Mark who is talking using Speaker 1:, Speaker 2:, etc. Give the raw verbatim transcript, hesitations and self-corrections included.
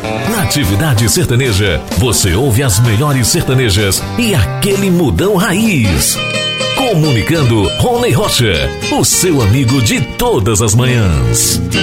Speaker 1: Na Atividade Sertaneja, você ouve as melhores sertanejas e aquele mudão raiz. Comunicando Rony Rocha, o seu amigo de todas as manhãs.